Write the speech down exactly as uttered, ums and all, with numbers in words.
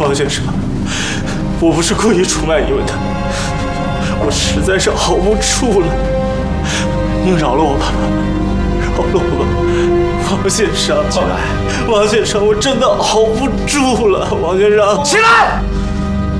王先生，我不是故意出卖你们的，我实在是熬不住了，您饶了我吧，饶了我吧，王先生， 起来， 王先生，我真的熬不住了，王先生， 起来。